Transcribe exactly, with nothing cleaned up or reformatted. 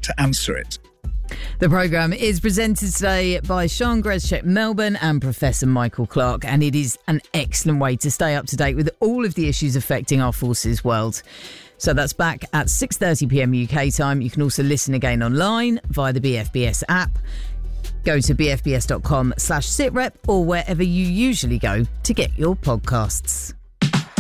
to answer it. The programme is presented today by Sean Grescheck Melbourne and Professor Michael Clark, and it is an excellent way to stay up to date with all of the issues affecting our forces world. So that's back at six thirty p m U K time. You can also listen again online via the B F B S app. Go to b f b s dot com slash sitrep or wherever you usually go to get your podcasts.